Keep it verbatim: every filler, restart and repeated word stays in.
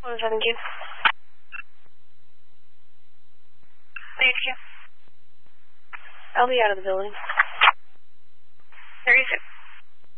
One seven Q. Thank you. I'll be out of the building. thirty-six.